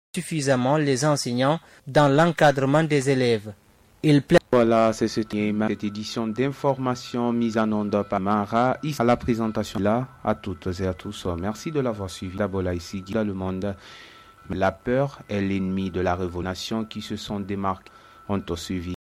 suffisamment les enseignants dans l'encadrement des élèves. Voilà, c'est cette édition d'information mise en onde par Mara. À la présentation là, à toutes et à tous, merci de l'avoir suivi. D'abord là, ici, dans le monde, la peur est l'ennemi de la révolution qui se sont démarqués, ont suivi.